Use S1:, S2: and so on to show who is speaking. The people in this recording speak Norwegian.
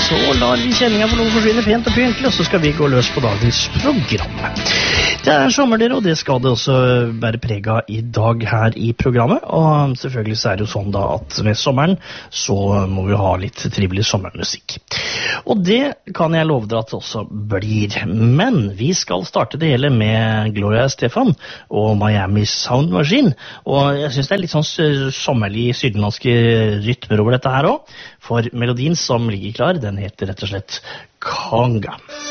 S1: så lar vi kjenninga for noe forsvinne pent og pyntelig, og så skal vi gå løs på dagens program. Det sommer, dere, og det skal det også være prega i dag her i programmet. Og selvfølgelig så det jo sånn da at med sommeren så må vi ha litt trivelig sommermusikk. Og det kan jeg love dere at det også blir. Men vi skal starte det hele med Gloria Estefan og Miami Sound Machine. Og jeg synes det litt sånn sommerlig sydlandske rytmer over dette her også. For melodien som ligger klar, den heter rett og slett Conga.